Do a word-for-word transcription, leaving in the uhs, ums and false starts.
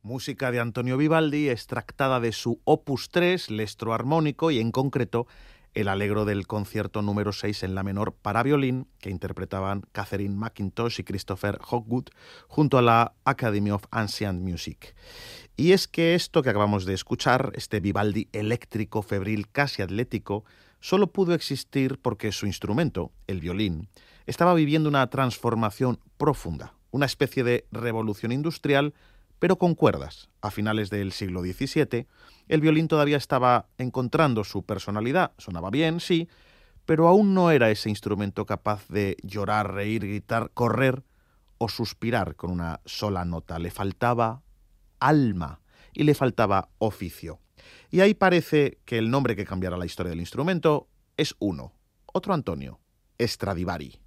Música de Antonio Vivaldi, extractada de su Opus tres, Lestro armónico, y en concreto el Allegro del concierto número seis en la menor para violín, que interpretaban Catherine McIntosh y Christopher Hogwood junto a la Academy of Ancient Music. Y es que esto que acabamos de escuchar, este Vivaldi eléctrico, febril, casi atlético, solo pudo existir porque su instrumento, el violín, estaba viviendo una transformación profunda, una especie de revolución industrial, pero con cuerdas. A finales del siglo diecisiete, el violín todavía estaba encontrando su personalidad. Sonaba bien, sí, pero aún no era ese instrumento capaz de llorar, reír, gritar, correr o suspirar con una sola nota. Le faltaba alma y le faltaba oficio. Y ahí parece que el nombre que cambiará la historia del instrumento es uno, otro Antonio, Stradivari.